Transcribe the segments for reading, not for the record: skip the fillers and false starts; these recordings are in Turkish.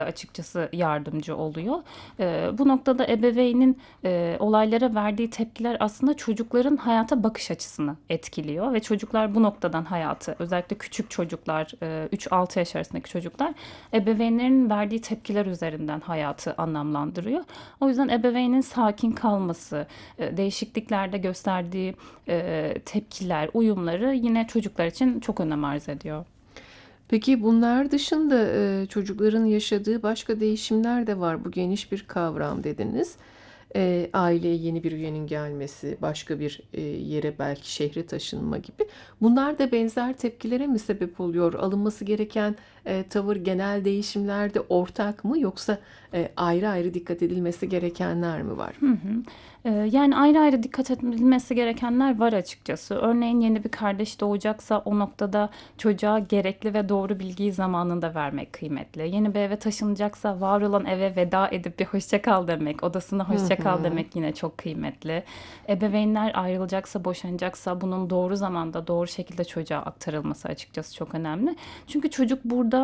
açıkçası yardımcı oluyor. Bu noktada ebeveynin olaylara verdiği tepkiler aslında çocukların hayata bakış açısını etkiliyor ve çocuklar bu noktadan hayatı, özellikle küçük çocuklar, 3-6 yaş arasındaki çocuklar ebeveynlerin verdiği tepkiler üzerinden hayatı anlamlandırıyor. O yüzden ebeveynin sakin kalması, değişikliklerde gösterdiği tepkiler, uyumları yine çocuklar için çok önem arz ediyor. Peki bunlar dışında çocukların yaşadığı başka değişimler de var. Bu geniş bir kavram dediniz. Aileye yeni bir üyenin gelmesi, başka bir yere belki şehre taşınma gibi. Bunlar da benzer tepkilere mi sebep oluyor? Alınması gereken tavır genel değişimlerde ortak mı yoksa ayrı ayrı dikkat edilmesi gerekenler mi var? Hı hı. Yani ayrı ayrı dikkat edilmesi gerekenler var açıkçası. Örneğin yeni bir kardeş doğacaksa o noktada çocuğa gerekli ve doğru bilgiyi zamanında vermek kıymetli. Yeni bir eve taşınacaksa var olan eve veda edip bir hoşça kal demek, odasına Hı hoşça kal hı. demek yine çok kıymetli. Ebeveynler ayrılacaksa, boşanacaksa bunun doğru zamanda, doğru şekilde çocuğa aktarılması açıkçası çok önemli. Çünkü çocuk burada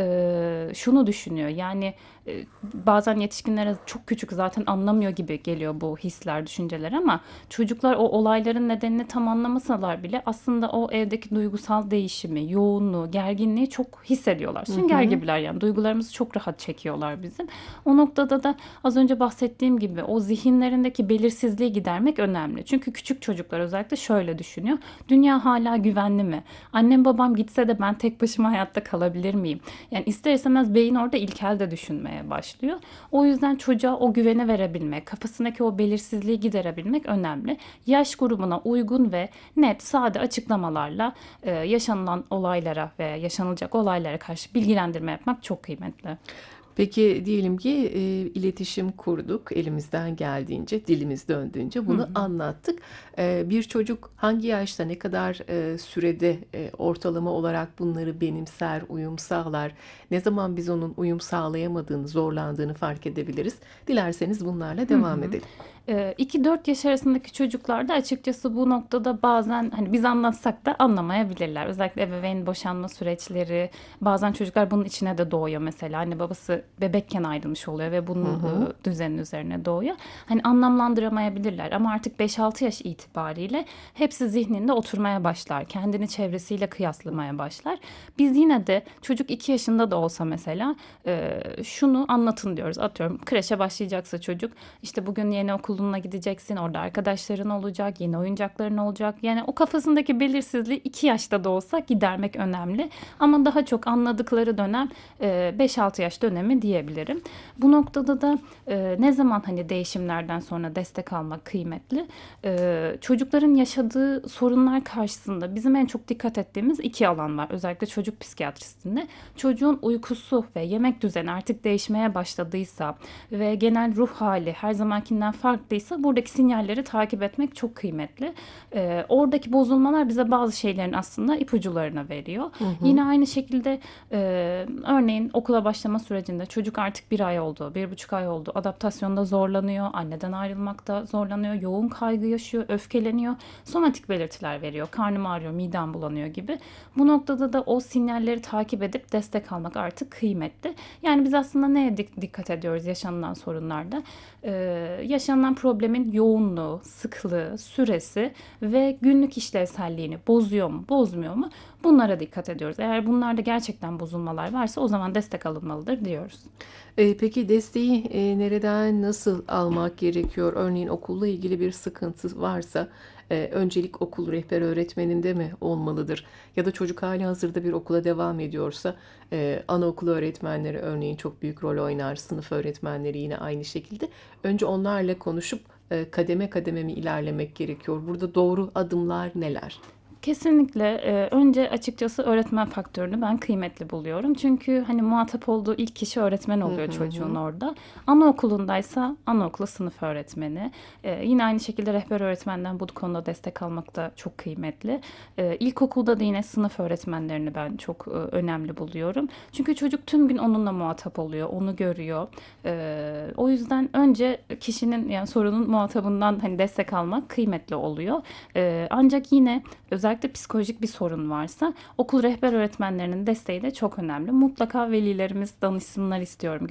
şunu düşünüyor. Yani bazen yetişkinlere çok küçük zaten anlamıyor gibi geliyor bu hisler, düşünceler ama çocuklar o olayların nedenini tam anlamasalar bile aslında o evdeki duygusal değişimi, yoğunluğu, gerginliği çok hissediyorlar. Hı Sünger hı. gibiler yani duygularımızı çok rahat çekiyorlar bizim. O noktada da az önce bahsettiğim gibi o zihinlerindeki belirsizliği gidermek önemli. Çünkü küçük çocuklar özellikle şöyle düşünüyor. Dünya hala güvenli mi? Annem babam gitse de ben tek başıma hayatta kalabilir miyim? Yani ister istemez beyin orada ilkel de düşünmeye başlıyor. O yüzden çocuğa o güveni verebilmek, kafasındaki o belirsizliği giderebilmek önemli. Yaş grubuna uygun ve net, sade açıklamalarla yaşanılan olaylara ve yaşanılacak olaylara karşı bilgilendirme yapmak çok kıymetli. Peki diyelim ki iletişim kurduk elimizden geldiğince, dilimiz döndüğünce Hı bunu hı. anlattık. Bir çocuk hangi yaşta, ne kadar sürede ortalama olarak bunları benimser, uyum sağlar? Ne zaman biz onun uyum sağlayamadığını, zorlandığını fark edebiliriz? Dilerseniz bunlarla Hı devam hı. edelim. 2-4 yaş arasındaki çocuklarda açıkçası bu noktada bazen hani biz anlatsak da anlamayabilirler. Özellikle ebeveyn boşanma süreçleri, bazen çocuklar bunun içine de doğuyor mesela. Anne babası bebekken ayrılmış oluyor ve Hı bunun hı. düzenin üzerine doğuyor. Hani anlamlandıramayabilirler ama artık 5-6 yaş itibariyle hepsi zihninde oturmaya başlar. Kendini çevresiyle kıyaslamaya başlar. Biz yine de çocuk 2 yaşında da olsa mesela şunu anlatın diyoruz. Atıyorum kreşe başlayacaksa çocuk işte bugün yeni okuluna gideceksin. Orada arkadaşların olacak, yeni oyuncakların olacak. Yani o kafasındaki belirsizliği 2 yaşta da olsa gidermek önemli. Ama daha çok anladıkları dönem 5-6 yaş dönemi diyebilirim. Bu noktada da ne zaman hani değişimlerden sonra destek almak kıymetli. Çocukların yaşadığı sorunlar karşısında bizim en çok dikkat ettiğimiz iki alan var. Özellikle çocuk psikiyatrisinde. Çocuğun uykusu ve yemek düzeni artık değişmeye başladıysa ve genel ruh hali her zamankinden farklıysa buradaki sinyalleri takip etmek çok kıymetli. Oradaki bozulmalar bize bazı şeylerin aslında ipuçlarını veriyor. Hı Yine hı. aynı şekilde örneğin okula başlama sürecinde çocuk artık 1 ay oldu, 1,5 ay oldu. Adaptasyonda zorlanıyor, anneden ayrılmakta zorlanıyor, yoğun kaygı yaşıyor, öfkeleniyor. Somatik belirtiler veriyor. Karnım ağrıyor, midem bulanıyor gibi. Bu noktada da o sinyalleri takip edip destek almak artık kıymetli. Yani biz aslında neye dikkat ediyoruz yaşanılan sorunlarda? Yaşanılan problemin yoğunluğu, sıklığı, süresi ve günlük işlevselliğini bozuyor mu, bozmuyor mu? Bunlara dikkat ediyoruz. Eğer bunlarda gerçekten bozulmalar varsa o zaman destek alınmalıdır diyoruz. Peki desteği nereden, nasıl almak gerekiyor? Örneğin okulla ilgili bir sıkıntı varsa öncelik okul rehber öğretmeninde mi olmalıdır? Ya da çocuk halihazırda bir okula devam ediyorsa anaokulu öğretmenleri örneğin çok büyük rol oynar, sınıf öğretmenleri yine aynı şekilde. Önce onlarla konuşup kademe kademe mi ilerlemek gerekiyor? Burada doğru adımlar neler? Kesinlikle. Önce açıkçası öğretmen faktörünü ben kıymetli buluyorum. Çünkü hani muhatap olduğu ilk kişi öğretmen Hı oluyor hı çocuğun hı. orada. Anaokulundaysa anaokulu sınıf öğretmeni. Yine aynı şekilde rehber öğretmenden bu konuda destek almak da çok kıymetli. İlkokulda da yine sınıf öğretmenlerini ben çok önemli buluyorum. Çünkü çocuk tüm gün onunla muhatap oluyor, onu görüyor. O yüzden önce kişinin yani sorunun muhatabından hani destek almak kıymetli oluyor. Ancak yine özellikle özellikle psikolojik bir sorun varsa okul rehber öğretmenlerinin desteği de çok önemli. Mutlaka velilerimiz danışsınlar istiyorum.